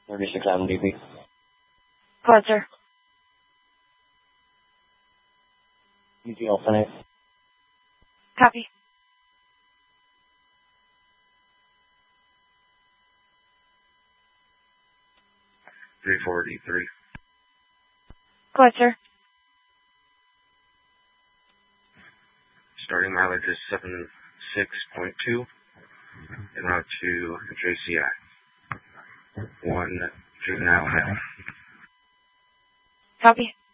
36 MDB. Go ahead, sir. ET alternate. Copy. D3. Go ahead, sir. Starting mileage is 76.2 en route to JCI. 1 juvenile male. Copy.